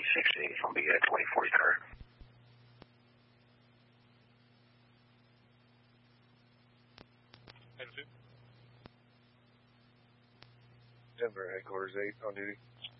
60 from BA 2043. Denver, headquarters 8 on duty.